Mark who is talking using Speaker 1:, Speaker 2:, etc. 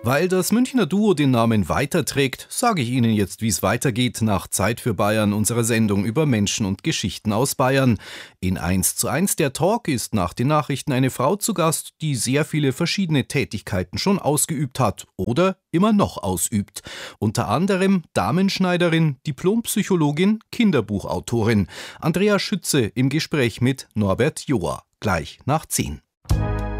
Speaker 1: Weil das Münchner Duo den Namen weiterträgt, sage ich Ihnen jetzt, wie es weitergeht nach Zeit für Bayern, unserer Sendung über Menschen und Geschichten aus Bayern. In 1:1 der Talk ist nach den Nachrichten eine Frau zu Gast, die sehr viele verschiedene Tätigkeiten schon ausgeübt hat oder immer noch ausübt. Unter anderem Damenschneiderin, Diplompsychologin, Kinderbuchautorin. Andrea Schütze im Gespräch mit Norbert Joa. Gleich nach 10.